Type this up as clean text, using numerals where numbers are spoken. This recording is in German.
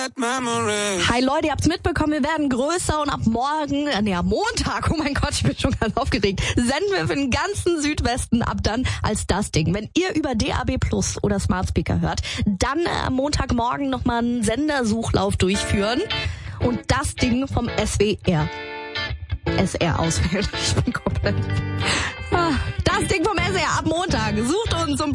Hi Leute, ihr habt's mitbekommen, wir werden größer und ab morgen, am Montag, oh mein Gott, ich bin schon ganz aufgeregt, senden wir für den ganzen Südwesten ab dann als das Ding. Wenn ihr über DAB Plus oder Smart Speaker hört, dann am Montagmorgen nochmal einen Sendersuchlauf durchführen und das Ding vom SWR auswählen. Ich bin komplett... Das Ding vom SWR ab Montag. Sucht uns und